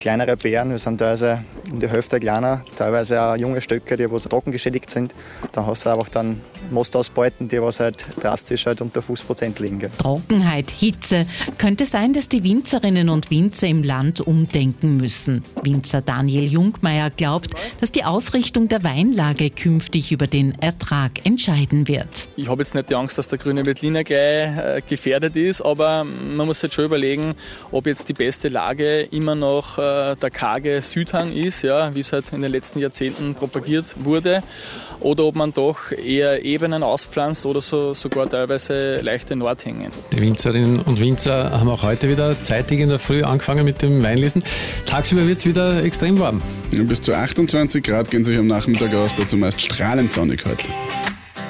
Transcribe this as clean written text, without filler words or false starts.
kleinere Beeren. Wir sind teilweise um die Hälfte kleiner, teilweise auch junge Stöcke, die was trocken geschädigt sind. Da hast du einfach dann Mostausbeuten, die was halt drastisch halt unter 5% liegen. Trockenheit, Hitze. Könnte sein, dass die Winzerinnen und Winzer im Land umdenken müssen. Winzer Daniel Jungmeier glaubt, dass die Ausrichtung der Weinlage künftig über den Ertrag entscheiden wird. Ich habe jetzt nicht die Angst, dass der grüne Veltliner gleich gefährdet ist, aber man muss halt schon überlegen, ob jetzt die beste Lage immer noch der karge Südhang ist, ja, wie es halt in den letzten Jahrzehnten propagiert wurde, oder ob man doch eher Ebenen auspflanzt oder sogar teilweise leichte Nordhänge. Die Winzerinnen und Winzer haben auch heute wieder zeitig in der Früh angefangen mit dem Weinlesen. Tagsüber wird es wieder extrem warm. Bis zu 28 Grad gehen sich am Nachmittag aus, dazu meist strahlend sonnig heute.